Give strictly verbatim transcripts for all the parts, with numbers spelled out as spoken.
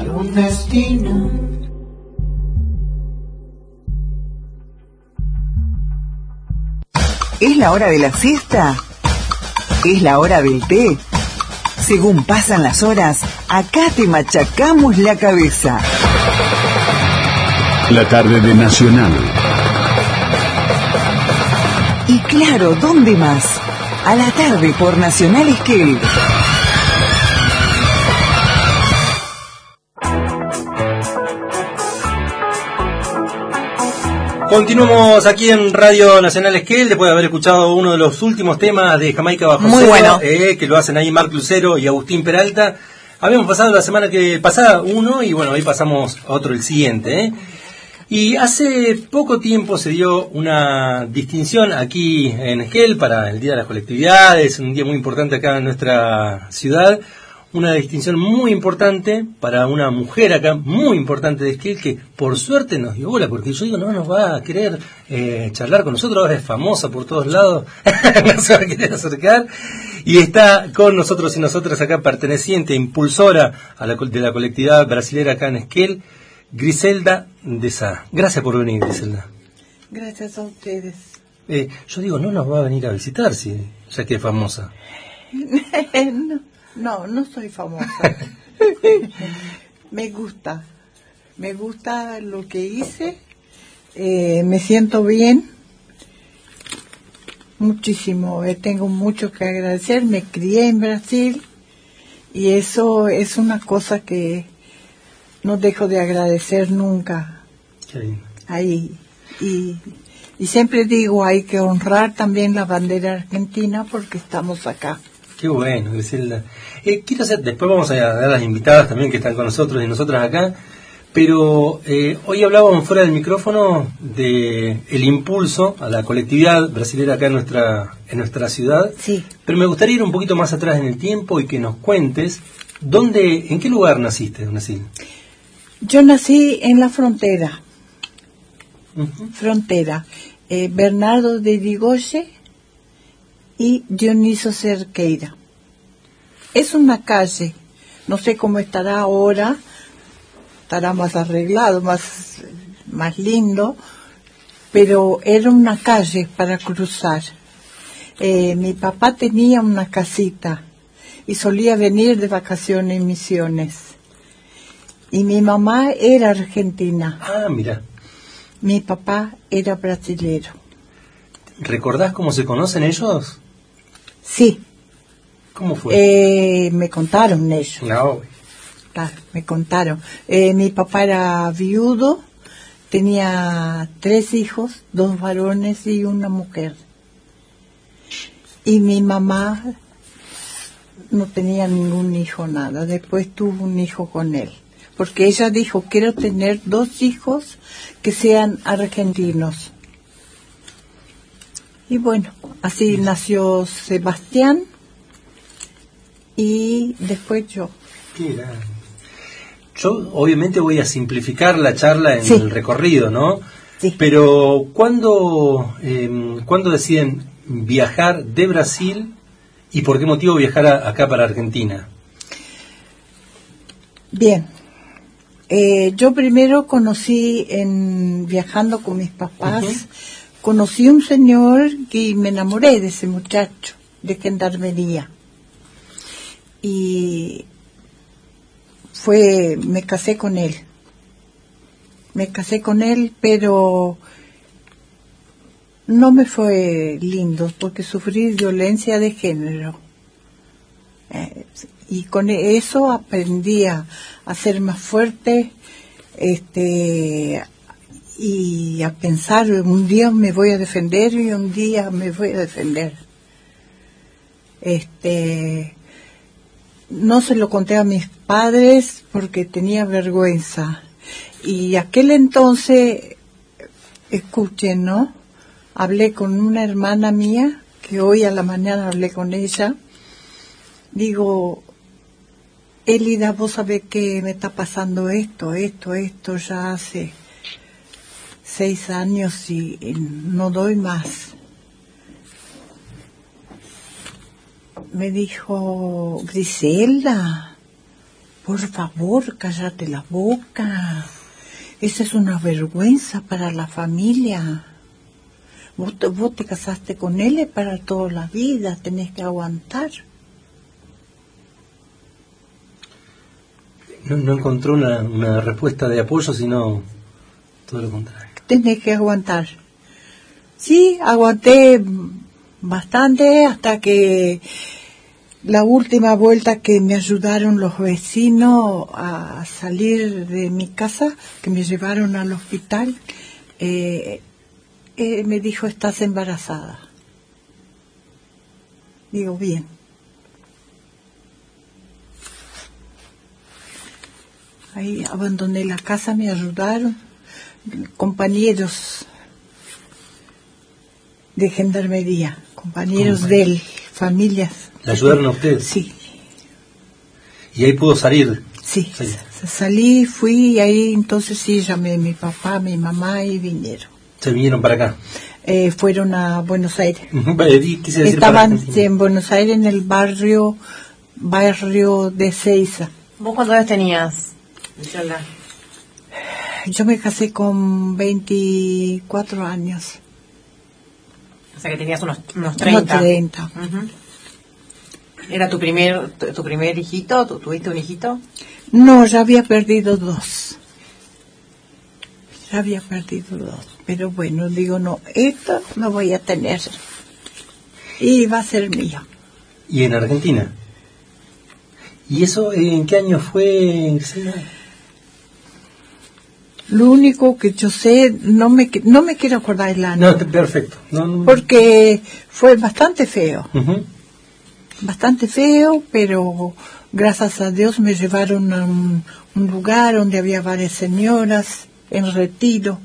tener un destino. ¿Es la hora de la siesta? ¿Es la hora del té? Según pasan las horas, acá te machacamos la cabeza. La tarde de Nacional. Y claro, ¿dónde más? A la tarde por Nacional Esquel. Continuamos aquí en Radio Nacional Esquel, después de haber escuchado uno de los últimos temas de Jamaica Bajo Muy Cero, bueno. eh, que lo hacen ahí Marc Lucero y Agustín Peralta. Habíamos pasado la semana que pasada uno y bueno, hoy pasamos a otro, el siguiente. ¿eh? Y hace poco tiempo se dio una distinción aquí en Esquel para el Día de las Colectividades, un día muy importante acá en nuestra ciudad. Una distinción muy importante para una mujer acá, muy importante de Esquel, que por suerte nos dio bola, porque yo digo, no nos va a querer eh, charlar con nosotros, ahora es famosa por todos lados, no se va a querer acercar, y está con nosotros y nosotras acá, perteneciente, impulsora a la, de la colectividad brasilera acá en Esquel, Griselda de Sá. Gracias por venir, Griselda. Gracias a ustedes. Eh, yo digo, no nos va a venir a visitar, si ya que es famosa. no. No, no soy famosa. Me gusta. Me gusta lo que hice. Eh, me siento bien. Muchísimo. Eh, tengo mucho que agradecer. Me crié en Brasil. Y eso es una cosa que no dejo de agradecer nunca. Qué lindo. Ahí. Y, y siempre digo, hay que honrar también la bandera argentina porque estamos acá. Qué bueno, Griselda. Eh, quiero hacer, después vamos a dar a las invitadas también que están con nosotros y nosotras acá, pero eh, hoy hablábamos fuera del micrófono de el impulso a la colectividad brasilera acá en nuestra en nuestra ciudad. Sí. Pero me gustaría ir un poquito más atrás en el tiempo y que nos cuentes dónde, en qué lugar naciste, Brasil. Yo nací en la frontera. Uh-huh. Frontera. Eh, Bernardo de Irigoyen y Dioniso Cerqueira. Es una calle, no sé cómo estará ahora, estará más arreglado, más, más lindo, pero era una calle para cruzar. Eh, mi papá tenía una casita y solía venir de vacaciones en Misiones. Y mi mamá era argentina. Ah, mira. Mi papá era brasilero. ¿Recordás cómo se conocen ellos? Sí. ¿Cómo fue? Eh, me contaron ellos. No. Claro, me contaron. Eh, mi papá era viudo, tenía tres hijos, dos varones y una mujer. Y mi mamá no tenía ningún hijo, nada. Después tuvo un hijo con él. Porque ella dijo, quiero tener dos hijos que sean argentinos. Y bueno, así nació Sebastián y después yo. Qué grande. Yo obviamente voy a simplificar la charla en Sí. el recorrido, ¿no? Sí. Pero ¿cuándo, eh, ¿cuándo deciden viajar de Brasil y por qué motivo viajar a, acá para Argentina? Bien. Eh, yo primero conocí, en viajando con mis papás, uh-huh. conocí un señor que me enamoré de ese muchacho, de gendarmería. Y fue, me casé con él. Me casé con él, pero no me fue lindo porque sufrí violencia de género. Eh, y con eso aprendí a, a ser más fuerte, este, y a pensar, un día me voy a defender y un día me voy a defender. Este, no se lo conté a mis padres porque tenía vergüenza. Y aquel entonces, escuchen, ¿no? Hablé con una hermana mía, que hoy a la mañana hablé con ella. Digo, Elida, vos sabés que me está pasando esto, esto, esto, ya hace seis años y, y no doy más. Me dijo, Griselda, Por favor, cállate la boca. Esa es una vergüenza para la familia. Vos te, vos te casaste con él para toda la vida, tenés que aguantar. No, no encontró una, una respuesta de apoyo, sino todo lo contrario. Tenés que aguantar. Sí, aguanté bastante hasta que la última vuelta que me ayudaron los vecinos a salir de mi casa, que me llevaron al hospital, eh, eh, me dijo, estás embarazada. Digo, bien. Ahí abandoné la casa, me ayudaron compañeros de gendarmería, compañeros de él, familias. ¿Le ayudaron a usted? Sí. ¿Y ahí pudo salir? Sí, sí. Salí, fui y ahí entonces sí llamé a mi papá, mi mamá y vinieron. ¿Se vinieron para acá? Eh, fueron a Buenos Aires. Decir Estaban en Buenos Aires en el barrio barrio de Ezeiza. ¿Vos cuántos años tenías, Griselda? Yo me casé con veinticuatro años. O sea que tenías unos, unos treinta. Unos treinta. Uh-huh. ¿Era tu primer tu, tu primer hijito? ¿Tu, ¿Tuviste un hijito? No, ya había perdido dos. Ya había perdido dos. Pero bueno, digo, no, esto lo voy a tener. Y va a ser mío. ¿Y en Argentina? ¿Y eso en qué año fue? Lo único que yo sé, no me no me quiero acordar el año. No, perfecto. No, no. Porque fue bastante feo. Uh-huh. Bastante feo, pero gracias a Dios me llevaron a un, un lugar donde había varias señoras en retiro,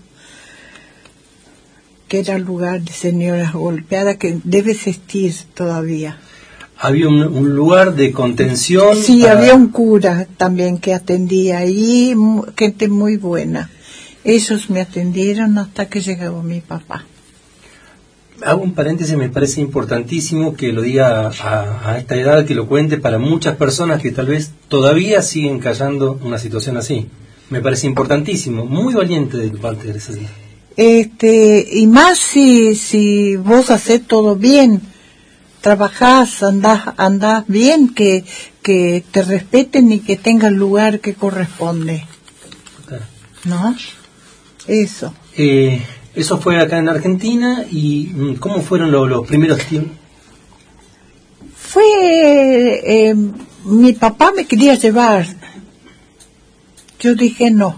que era el lugar de señoras golpeadas, que debe existir todavía. Había un, un lugar de contención. Sí, para... había un cura también que atendía ahí, gente muy buena. Ellos me atendieron hasta que llegó mi papá. Hago un paréntesis, me parece importantísimo que lo diga a, a esta edad, que lo cuente para muchas personas que tal vez todavía siguen callando una situación así. Me parece importantísimo, muy valiente de tu parte, Griselda. Este, y más si, si vos haces todo bien, trabajás, andás, andás bien, que, que te respeten y que tenga el lugar que corresponde. Claro. ¿No? Eso. Eh, eso fue acá en Argentina, y ¿cómo fueron lo, los primeros tiempos? Fue, eh, mi papá me quería llevar. Yo dije no.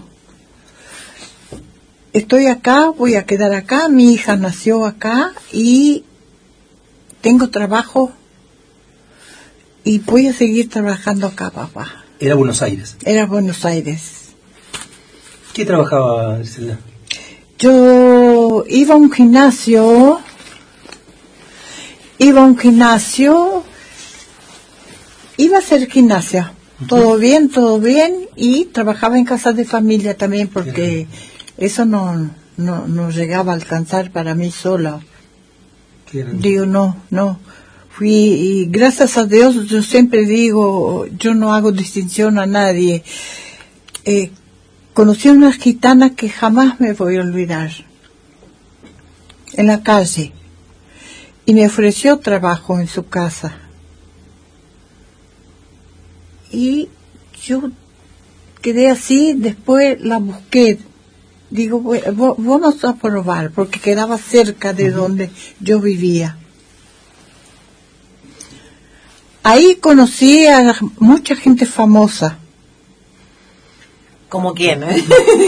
Estoy acá, voy a quedar acá, mi hija nació acá y tengo trabajo y voy a seguir trabajando acá, papá. Era Buenos Aires. Era Buenos Aires. ¿Qué trabajaba, Griselda? Yo iba a un gimnasio, iba a un gimnasio, iba a hacer gimnasia. Uh-huh. Todo bien, todo bien, y trabajaba en casas de familia también porque eso no, no, no llegaba a alcanzar para mí sola. Digo, no, no. Fui, y gracias a Dios, yo siempre digo, yo no hago distinción a nadie. Eh, conocí a una gitana que jamás me voy a olvidar, en la calle, y me ofreció trabajo en su casa. Y yo quedé así, después la busqué. Digo, vamos a probar, porque quedaba cerca de uh-huh. donde yo vivía. Ahí conocí a mucha gente famosa. ¿Cómo quién? Eh?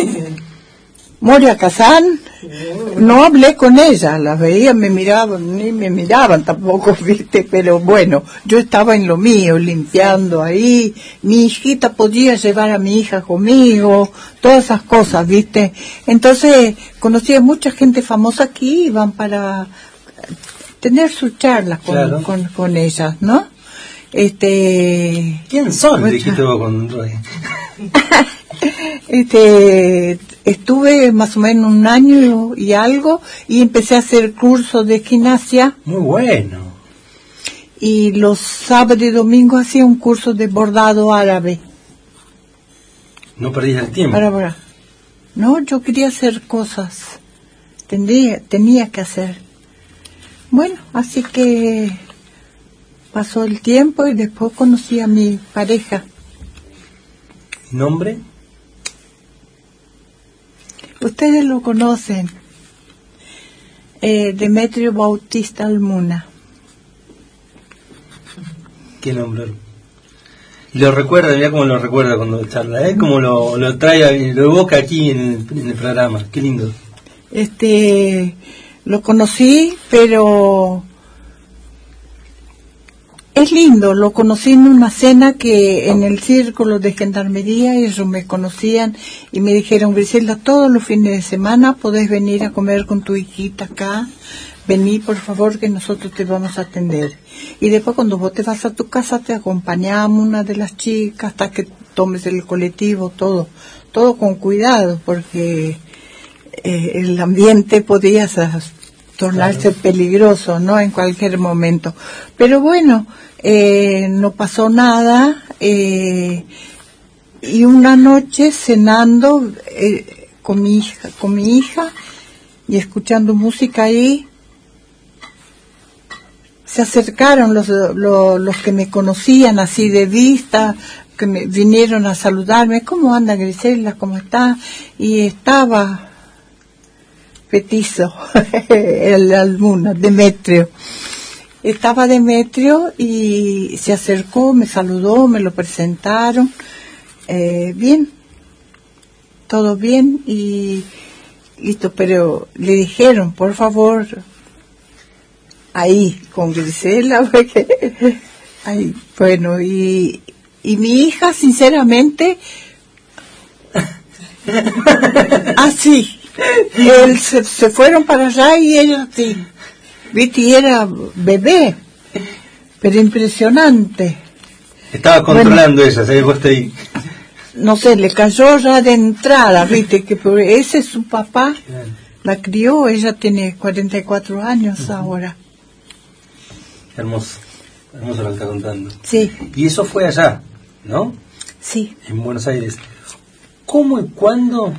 Moria Kazan. No hablé con ella, las veía, me miraban, ni me miraban tampoco, viste, pero bueno, yo estaba en lo mío, limpiando ahí, mi hijita podía llevar a mi hija conmigo, todas esas cosas, viste. Entonces conocí a mucha gente famosa que iban para tener sus charlas con, claro. con, con ellas, ¿no? Este. ¿Quién son? Mucha... Dijiste vos con Este, estuve más o menos un año y algo y empecé a hacer cursos de gimnasia. Muy bueno. Y los sábados y domingos hacía un curso de bordado árabe. No perdías el tiempo. Para, para. No, yo quería hacer cosas. Tendría, tenía que hacer. Bueno, así que pasó el tiempo y después conocí a mi pareja. ¿Nombre? Ustedes lo conocen. Eh, Demetrio Bautista Almuna. ¿Qué nombre? Y lo recuerda, mira cómo lo recuerda cuando charla, ¿eh? Como lo, lo trae, lo evoca aquí en el, en el programa. Qué lindo. Este, lo conocí, pero es lindo. Lo conocí en una cena que en el círculo de gendarmería ellos me conocían y me dijeron: Griselda, todos los fines de semana podés venir a comer con tu hijita acá. Vení, por favor, que nosotros te vamos a atender. Y después, cuando vos te vas a tu casa, te acompañamos una de las chicas hasta que tomes el colectivo, todo, todo con cuidado, porque eh, el ambiente podía tornarse claro. peligroso, ¿no? En cualquier momento. Pero bueno, eh, no pasó nada. Eh, y una noche cenando eh, con mi hija, con mi hija y escuchando música ahí, se acercaron los, los, los que me conocían así de vista, que me vinieron a saludarme. ¿Cómo anda Griselda? ¿Cómo está? Y estaba petizo, el Almuna, Demetrio. Estaba Demetrio y se acercó, me saludó, me lo presentaron. Eh, bien, todo bien y listo, pero le dijeron, por favor, ahí, con Griselda, porque ahí, bueno, y, y mi hija, sinceramente, así, él se, se fueron para allá y ella sí, viste, y era bebé, pero impresionante. Estaba controlando bueno, ella, se había puesto ahí. No sé, le cayó ya de entrada, viste, que ese es su papá, claro. La crió, ella tiene cuarenta y cuatro años uh-huh. ahora. Hermoso, hermoso lo que está contando. Sí. Y eso fue allá, ¿no? Sí. En Buenos Aires. ¿Cómo y cuándo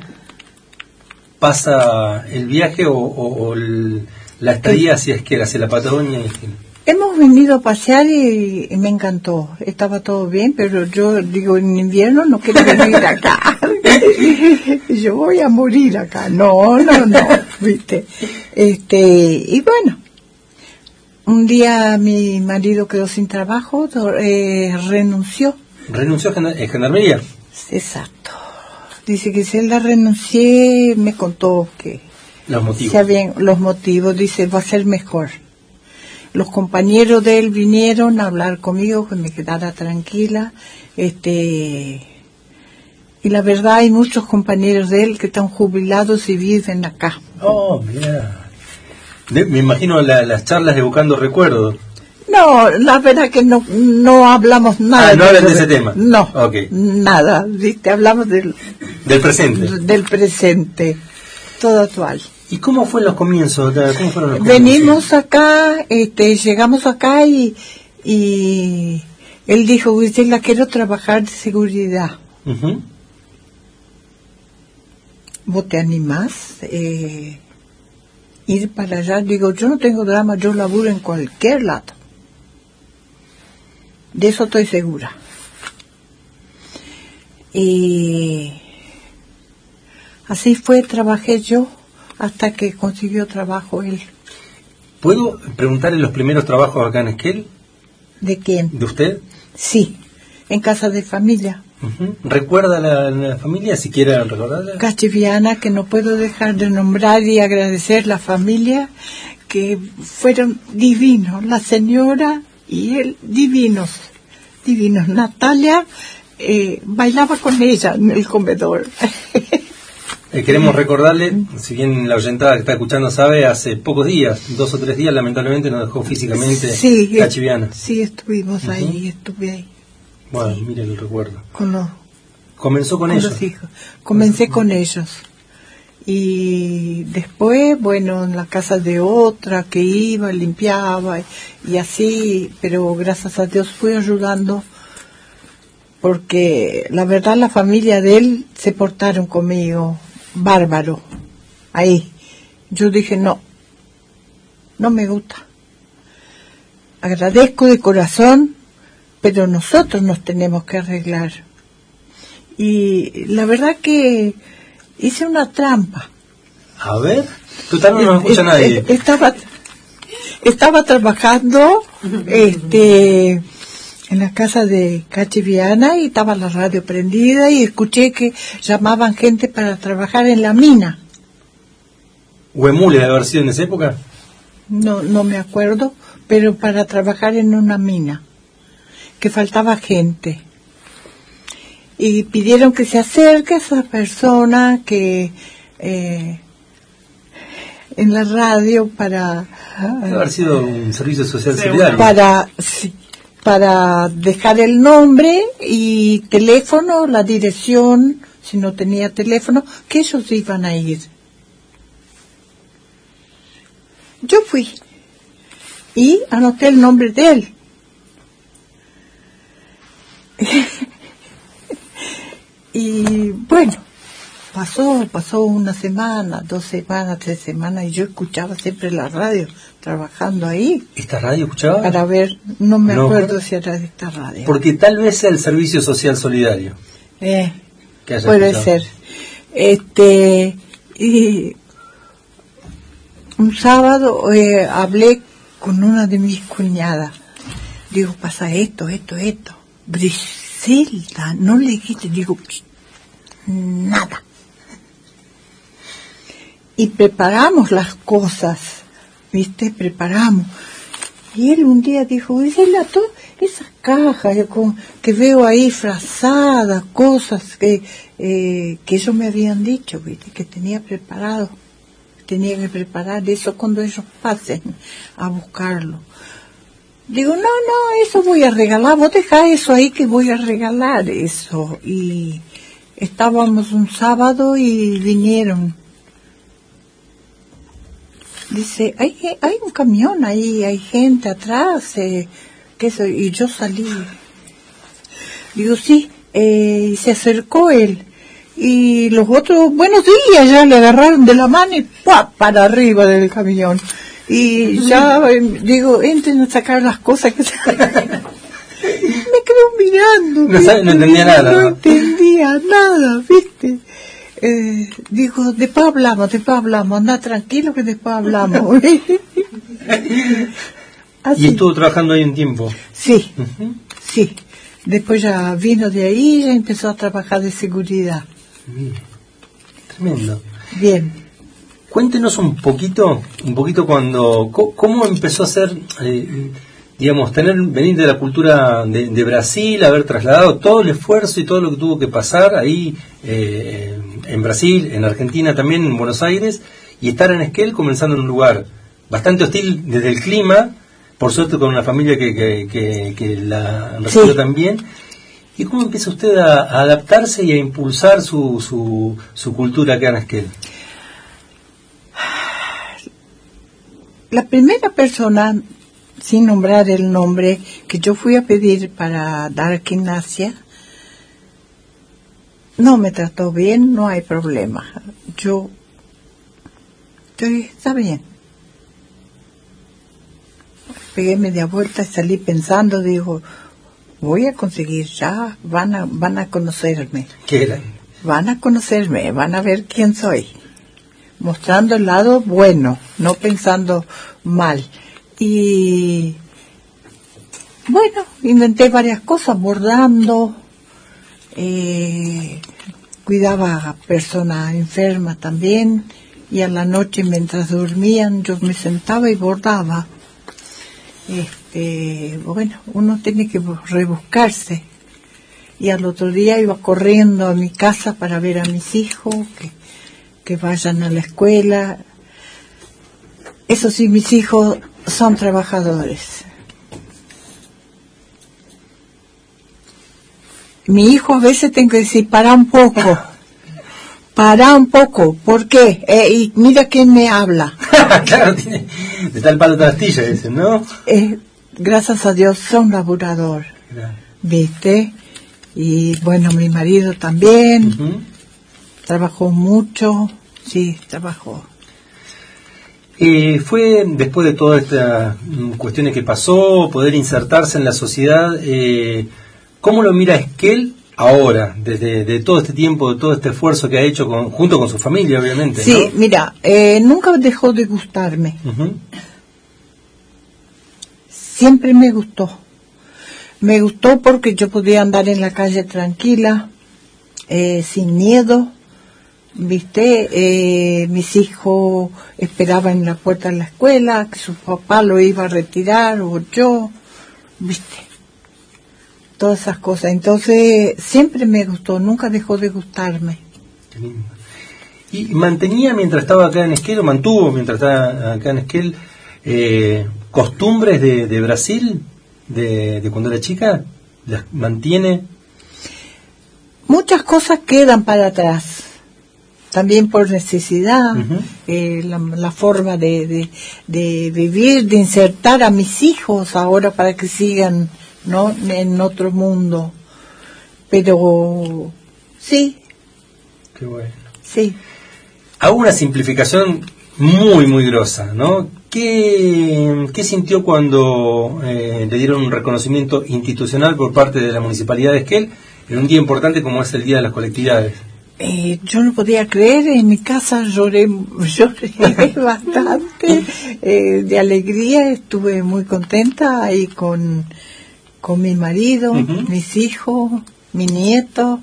pasa el viaje o, o, o el, la estadía hacia Esquel, hacia la Patagonia? Hemos venido a pasear y, y me encantó. Estaba todo bien, pero yo digo, en invierno no quiero venir acá. Yo voy a morir acá. No, no, no, viste. Este, y bueno. Un día mi marido quedó sin trabajo, eh, renunció. ¿Renunció en gendarmería? Exacto. Dice que si él la renuncié, me contó que... Los motivos. Sabían los motivos, dice, va a ser mejor. Los compañeros de él vinieron a hablar conmigo, que me quedara tranquila. este Y la verdad hay muchos compañeros de él que están jubilados y viven acá. Oh, mira. De, me imagino la, las charlas evocando recuerdos. No, la verdad que no no hablamos nada. Ah, no hablan de, de ese tema. No, okay. Nada. ¿Viste? Hablamos del del presente. Del presente, todo actual. ¿Y cómo fue los comienzos? ¿Cómo fueron los Venimos comienzos? acá, este, llegamos acá y y él dijo, Griselda, quiero trabajar de seguridad. Uh-huh. ¿Vos te animás? Eh, ir para allá, digo, yo no tengo drama, yo laburo en cualquier lado. De eso estoy segura. Y así fue, trabajé yo hasta que consiguió trabajo él. ¿Puedo preguntarle los primeros trabajos acá en Esquel? ¿De quién? ¿De usted? Sí, en casa de familia. Uh-huh. ¿Recuerda la, la familia, si quiere recordarla? Cachiviana, que no puedo dejar de nombrar y agradecer la familia, que fueron divinos, la señora y él, divinos, divinos. Natalia eh, bailaba con ella en el comedor. Eh, queremos recordarle, si bien la oyentada que está escuchando sabe, hace pocos días, dos o tres días, lamentablemente nos dejó físicamente sí, Cachiviana. Sí, estuvimos uh-huh. ahí, estuve ahí. Bueno, mire el recuerdo. Con los, ¿Comenzó con, con ellos? Los hijos. Comencé uh-huh. con ellos. Y después, bueno, en la casa de otra que iba, limpiaba y, y así, pero gracias a Dios fui ayudando porque la verdad la familia de él se portaron conmigo bárbaro. Ahí. Yo dije, no, no me gusta. Agradezco de corazón, pero nosotros nos tenemos que arreglar. Y la verdad que hice una trampa. A ver, total no nos escucha nadie. Estaba, estaba trabajando este, en la casa de Cachiviana y estaba la radio prendida y escuché que llamaban gente para trabajar en la mina. ¿Huemule debe haber sido en esa época? No, no me acuerdo, pero para trabajar en una mina, que faltaba gente. Y pidieron que se acerque a esa persona que eh, en la radio para... Debe haber sido un servicio social solidario. Para, sí, para dejar el nombre y teléfono, la dirección, si no tenía teléfono, que ellos iban a ir. Yo fui y anoté el nombre de él. Y bueno, pasó, pasó una semana, dos semanas, tres semanas, y yo escuchaba siempre la radio, trabajando ahí. ¿Esta radio escuchaba? Para ver, no me no. acuerdo si era de esta radio. Porque tal vez sea el servicio social solidario. Eh, que haya puede escuchado. ser. Este, y un sábado eh, hablé con una de mis cuñadas. Digo, pasa esto, esto, esto. Briselda, no le dijiste, digo, nada. Y preparamos las cosas, ¿viste? Preparamos. Y él un día dijo, Briselda, todas esas cajas que veo ahí frazadas, cosas que, eh, que ellos me habían dicho, ¿viste? Que tenía preparado. Tenía que preparar eso cuando ellos pasen a buscarlo. Digo, no, no, eso voy a regalar, vos dejá eso ahí que voy a regalar eso. Y estábamos un sábado y vinieron. Dice, hay, hay un camión ahí, hay gente atrás, eh, que eso, y yo salí. Digo, sí, eh, y se acercó él. Y los otros, buenos días, ya le agarraron de la mano y ¡pua! Para arriba del camión. Y ya, eh, digo, entren a sacar las cosas que se... Me quedo mirando. No, sabe, no entendía nada. No, no entendía nada, ¿viste? Eh, digo, después hablamos, después hablamos, anda tranquilo que después hablamos. ¿Y estuvo trabajando ahí un tiempo? Sí, uh-huh. sí. Después ya vino de ahí y ya empezó a trabajar de seguridad. Bien. Tremendo. Bien. Cuéntenos un poquito, un poquito cuando, cómo empezó a ser, eh, digamos, tener, venir de la cultura de, de Brasil, haber trasladado todo el esfuerzo y todo lo que tuvo que pasar ahí eh, en Brasil, en Argentina también, en Buenos Aires, y estar en Esquel comenzando en un lugar bastante hostil desde el clima, por suerte con una familia que, que, que, que la recibió sí. también. ¿Y cómo empieza usted a, a adaptarse y a impulsar su, su, su cultura acá en Esquel? La primera persona, sin nombrar el nombre, que yo fui a pedir para dar gimnasia, no me trató bien, no hay problema. Yo, yo dije, está bien. Pegué media vuelta y salí pensando, digo, voy a conseguir ya, van a, van a conocerme. ¿Qué era? Van a conocerme, van a ver quién soy. Mostrando el lado bueno, no pensando mal. Y bueno, inventé varias cosas, bordando, eh, cuidaba a personas enfermas también, y a la noche mientras dormían yo me sentaba y bordaba. Este, bueno, uno tiene que rebuscarse. Y al otro día iba corriendo a mi casa para ver a mis hijos, que que vayan a la escuela. Eso sí, mis hijos son trabajadores. Mi hijo a veces tengo que decir, para un poco, para un poco, ¿por qué? Eh, y mira quién me habla. Claro, tiene de tal palo de astilla ese, ¿no? Eh, gracias a Dios son laburador, Claro. ¿viste? Y bueno, mi marido también. Uh-huh. Trabajó mucho. Sí, trabajó. Eh, fue después de todas estas mm, cuestiones que pasó, poder insertarse en la sociedad, eh, ¿cómo lo mira Esquel ahora, desde de todo este tiempo, de todo este esfuerzo que ha hecho con, junto con su familia, obviamente? Sí, ¿no? mira, eh, nunca dejó de gustarme. Uh-huh. Siempre me gustó. Me gustó porque yo podía andar en la calle tranquila, eh, sin miedo. Viste, eh, mis hijos esperaban en la puerta de la escuela, que su papá lo iba a retirar o yo, viste, todas esas cosas. Entonces siempre me gustó, nunca dejó de gustarme. Qué lindo. ¿Y mantenía mientras estaba acá en Esquel, o mantuvo mientras estaba acá en Esquel, eh, costumbres de, de Brasil, de, de cuando era chica? ¿Las mantiene? Muchas cosas quedan para atrás. También por necesidad, uh-huh. eh, la, la forma de, de, de vivir, de insertar a mis hijos ahora para que sigan, ¿no?, en otro mundo. Pero sí. Qué bueno. Sí. Hago una simplificación muy, muy grosa, ¿no? ¿Qué, qué sintió cuando eh, le dieron un reconocimiento institucional por parte de la Municipalidad de Esquel en un día importante como es el Día de las Colectividades? Eh, yo no podía creer, en mi casa lloré, lloré bastante, eh, de alegría, estuve muy contenta ahí con, con mi marido, uh-huh. mis hijos, mi nieto,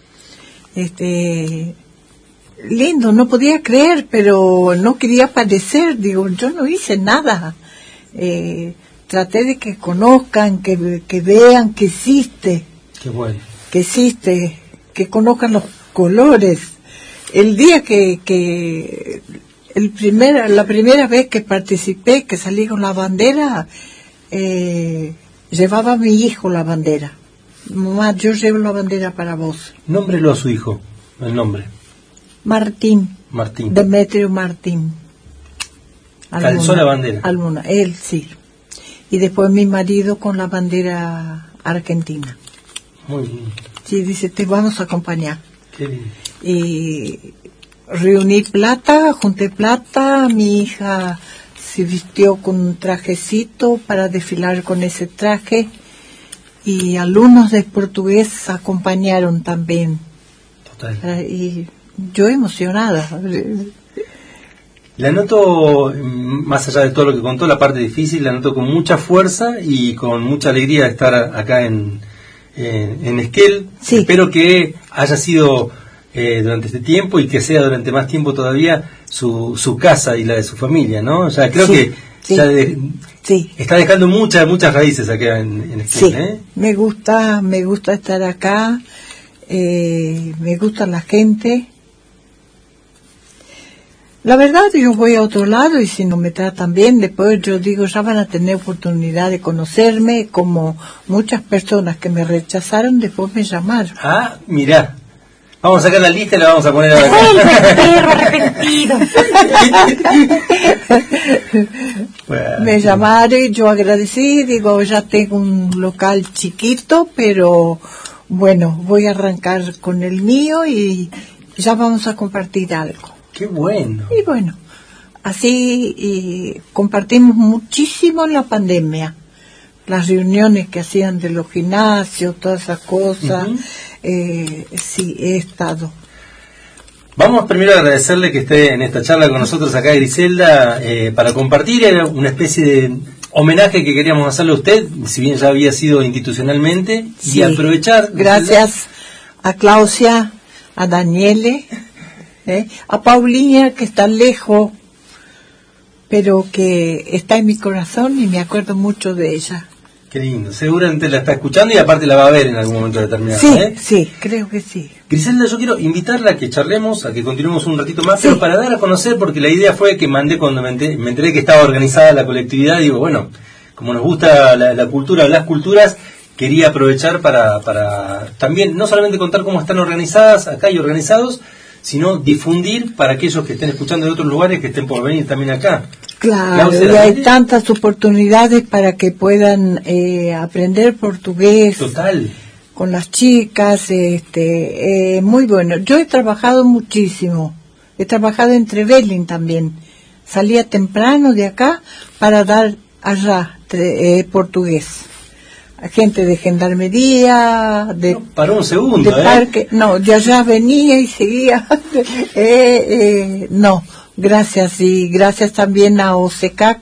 este, lindo, no podía creer, pero no quería padecer, digo, yo no hice nada, eh, traté de que conozcan, que, que vean que existe, Qué bueno. que existe, que conozcan los colores. El día que, que el primer, la primera vez que participé, que salí con la bandera, eh, llevaba a mi hijo la bandera. Mamá, yo llevo la bandera para vos. Nómbrelo a su hijo, el nombre. Martín. Martín. Demetrio Martín. Calzó la bandera. Alguna, él sí. Y después mi marido con la bandera argentina. Muy bien. Sí, dice, te vamos a acompañar. Qué lindo. Y reuní plata, junté plata, mi hija se vistió con un trajecito para desfilar con ese traje y alumnos de portugués acompañaron también. Total. Y yo emocionada. La noto, más allá de todo lo que contó, la parte difícil, la noto con mucha fuerza y con mucha alegría de estar acá en, en, en Esquel. Sí. Espero que haya sido eh, durante este tiempo y que sea durante más tiempo todavía su, su casa y la de su familia, ¿no? O sea, creo sí, que sí, ya de, sí. está dejando muchas, muchas raíces acá en, en Esquel. Sí, ¿eh? me gusta, me gusta estar acá, eh, me gusta la gente. La verdad, yo voy a otro lado y si no me tratan bien, después yo digo, ya van a tener oportunidad de conocerme, como muchas personas que me rechazaron, después me llamaron. Ah, mirá. Vamos a sacar la lista y la vamos a poner acá. ¡El perro arrepentido! Bueno, Me llamaron y yo agradecí, digo, ya tengo un local chiquito, pero bueno, voy a arrancar con el mío y ya vamos a compartir algo. Qué bueno. Y bueno, así y compartimos muchísimo en la pandemia. Las reuniones que hacían de los gimnasios, todas esas cosas, Uh-huh. eh, sí, he estado. Vamos primero a agradecerle que esté en esta charla con nosotros acá, Griselda, eh, para compartir. Era una especie de homenaje que queríamos hacerle a usted, si bien ya había sido institucionalmente, Sí. y aprovechar. Gracias a Claudia, a Daniele, ¿eh? a Paulina, que está lejos, pero que está en mi corazón y me acuerdo mucho de ella. Qué lindo. Seguramente la está escuchando y aparte la va a ver en algún momento determinado. Sí, ¿eh? sí, creo que sí. Griselda, yo quiero invitarla a que charlemos, a que continuemos un ratito más, Sí. pero para dar a conocer, porque la idea fue que mandé cuando me enteré, me enteré que estaba organizada la colectividad, digo, bueno, como nos gusta la, la cultura, las culturas, quería aprovechar para, para también no solamente contar cómo están organizadas acá y organizados, sino difundir para aquellos que estén escuchando de otros lugares que estén por venir también acá. Claro, Claudia, y hay ¿sí? tantas oportunidades para que puedan eh, aprender portugués. Total. con las chicas, este, eh, muy bueno. Yo he trabajado muchísimo, he trabajado en Trevelin también. Salía temprano de acá para dar allá eh, portugués. Gente de gendarmería, de, no, paró un segundo, de ¿eh? parque, no, de allá venía y seguía. eh, eh, no, gracias, y gracias también a O C C A C,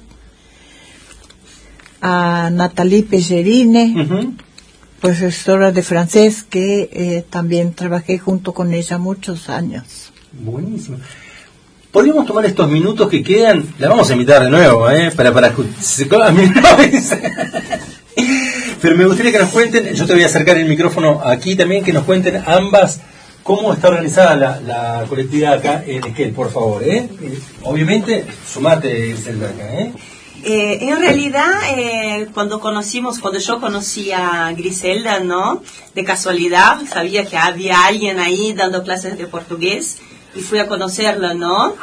a Nathalie Pellerine, uh-huh. profesora de francés, que eh, también trabajé junto con ella muchos años. Buenísimo. Podríamos tomar estos minutos que quedan, la vamos a invitar de nuevo, ¿eh? Para, para, a mí no, pero me gustaría que nos cuenten, yo te voy a acercar el micrófono aquí también, que nos cuenten ambas cómo está organizada la, la colectividad acá en Esquel, por favor, ¿eh? Obviamente, sumate, Zelda, acá, ¿eh? Eh, en realidad, eh, cuando conocimos, cuando yo conocí a Griselda, ¿no? De casualidad, sabía que había alguien ahí dando clases de portugués y fui a conocerla, ¿no?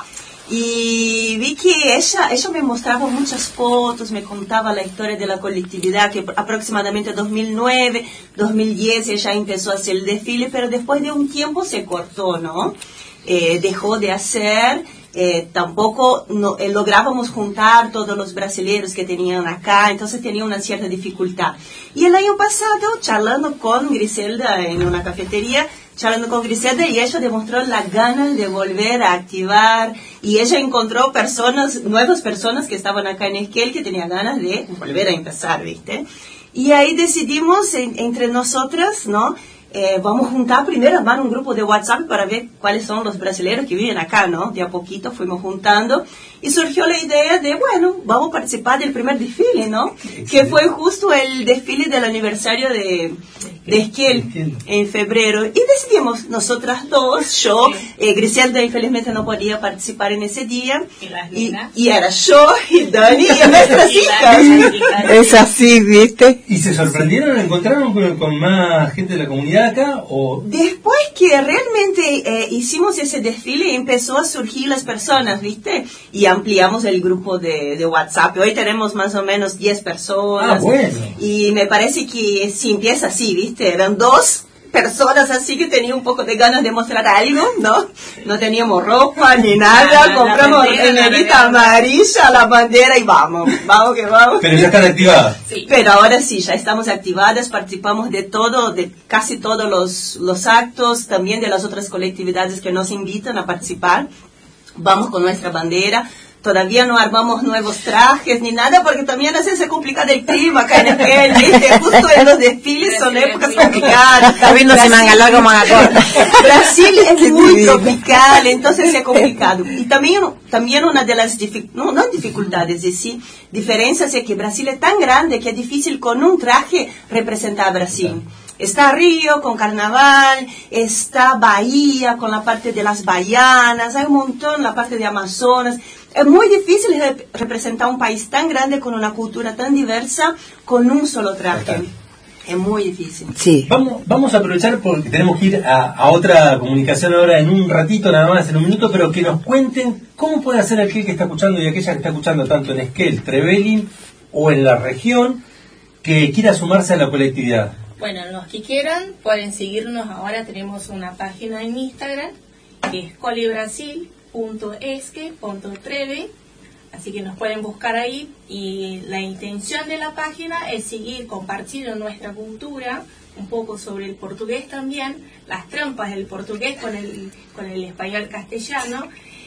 Y vi que ella, ella me mostraba muchas fotos, me contaba la historia de la colectividad, que aproximadamente en dos mil nueve, dos mil diez ella empezó a hacer el desfile, pero después de un tiempo se cortó, ¿no? Eh, dejó de hacer, eh, tampoco no, eh, lográbamos juntar todos los brasileños que tenían acá, entonces tenía una cierta dificultad. Y el año pasado, charlando con Griselda en una cafetería, charlando con Griselda, y ella demostró la ganas de volver a activar, y ella encontró personas, nuevas personas que estaban acá en Esquel, que tenían ganas de volver a empezar, ¿viste? Y ahí decidimos en, entre nosotras, ¿no? Eh, vamos a juntar primero, armar un grupo de WhatsApp para ver cuáles son los brasileños que viven acá, ¿no? De a poquito fuimos juntando y surgió la idea de, bueno, vamos a participar del primer desfile, ¿no? Que fue justo el desfile del aniversario de, de Esquel en febrero. Y decidimos, nosotras dos, yo, eh, Griselda infelizmente no podía participar en ese día. Y, y, y era yo y Dani y nuestras hijas. Es así, ¿viste? ¿Y se sorprendieron? ¿Encontraron con, con más gente de la comunidad acá? ¿O? Después que realmente eh, hicimos ese desfile, empezó a surgir las personas, ¿viste? Y ampliamos el grupo de, de WhatsApp. Hoy tenemos más o menos diez personas. Ah, bueno. Y me parece que si empieza así, ¿viste? Eran dos personas así que tenían un poco de ganas de mostrar algo, ¿no? No teníamos ropa ni nada, ah, compramos remerita amarilla, la bandera y vamos, vamos que vamos. Pero ya están activadas. Sí. Pero ahora sí, ya estamos activadas, participamos de todo, de casi todos los, los actos, también de las otras colectividades que nos invitan a participar. Vamos con nuestra bandera. Todavía no armamos nuevos trajes ni nada porque también así se complica el clima acá en Esquel, ¿viste? Justo en los desfiles son épocas complicadas. Está viendo si manga larga o manga corta. Brasil es muy tropical, entonces es complicado. Y también, también una de las dific- no, no dificultades, es sí, diferencias es que Brasil es tan grande que es difícil con un traje representar a Brasil. Está Río con carnaval, está Bahía con la parte de las baianas, hay un montón la parte de Amazonas. Es muy difícil rep- representar un país tan grande con una cultura tan diversa con un solo traje. Okay. Es muy difícil. Sí. Vamos, vamos a aprovechar porque tenemos que ir a, a otra comunicación ahora en un ratito, nada más, en un minuto, pero que nos cuenten cómo puede hacer aquel que está escuchando y aquella que está escuchando tanto en Esquel, Trevelin o en la región que quiera sumarse a la colectividad. Bueno, los que quieran pueden seguirnos. Ahora tenemos una página en Instagram que es colibrasil punto esque punto treve, así que nos pueden buscar ahí, y la intención de la página es seguir compartiendo nuestra cultura, un poco sobre el portugués también, las trampas del portugués con el, con el español castellano,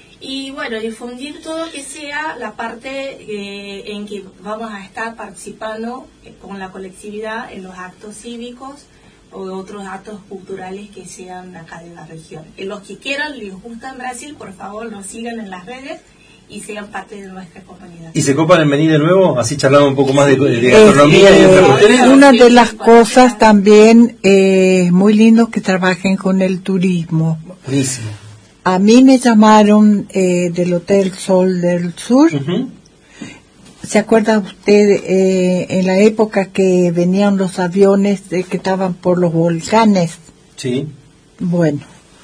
y bueno, difundir todo que sea la parte eh, en que vamos a estar participando eh, con la colectividad en los actos cívicos o otros actos culturales que sean acá de la región. Y los que quieran, les gusta Brasil, por favor nos sigan en las redes y sean parte de nuestra comunidad. ¿Y se copan en venir de nuevo? Así charlamos un poco más de, de gastronomía eh, y otras cuestiones. Una de las cosas también es eh, muy lindo que trabajen con el turismo. Buenísimo. A mí me llamaron eh, del Hotel Sol del Sur. Uh-huh. ¿Se acuerda usted eh, en la época que venían los aviones eh, que estaban por los volcanes? Sí. Bueno,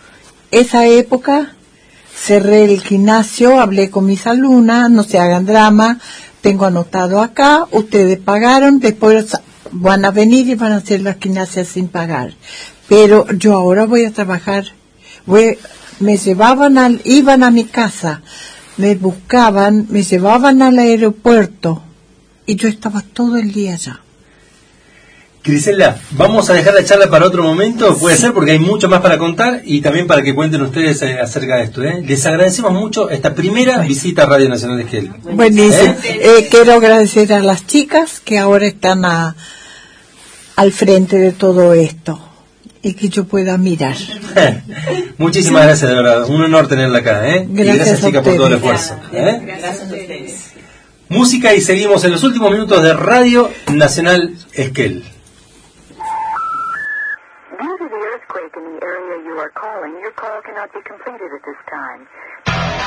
esa época cerré el gimnasio, hablé con mis alumnas, no se hagan drama, tengo anotado acá, ustedes pagaron, después van a venir y van a hacer la gimnasia sin pagar. Pero yo ahora voy a trabajar. Voy, me llevaban al, iban a mi casa, me buscaban, me llevaban al aeropuerto y yo estaba todo el día allá. Griselda, vamos a dejar la charla para otro momento, puede ser, porque hay mucho más para contar y también para que cuenten ustedes eh, acerca de esto. ¿eh? Les agradecemos mucho esta primera visita a Radio Nacional de Esquel. Buenísimo. ¿Eh? Eh, quiero agradecer a las chicas que ahora están a, al frente de todo esto y que yo pueda mirar. Muchísimas gracias, de verdad. Un honor tenerla acá. ¿eh? Gracias, y gracias, chicas, por todo el esfuerzo. ¿eh? Gracias a ustedes. Música y seguimos en los últimos minutos de Radio Nacional Esquel. Due to the earthquake in the area you are calling, your call cannot be completed at this time.